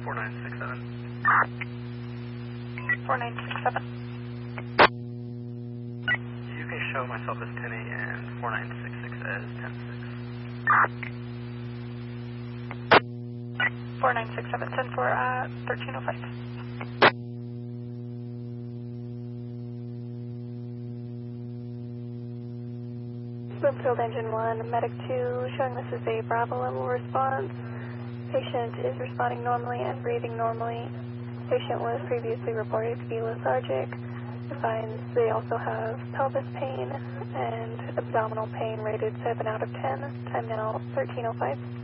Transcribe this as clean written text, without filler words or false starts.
4967. 4967. You can show myself as 10-8 and 4966 as 10-6. 4967, 10 for 1305. Bloomfield Engine 1, Medic 2, showing this is a Bravo level response. Patient is responding normally and breathing normally. Patient was previously reported to be lethargic. Defines they also have pelvis pain and abdominal pain rated 7 out of 10. Time now 13:05.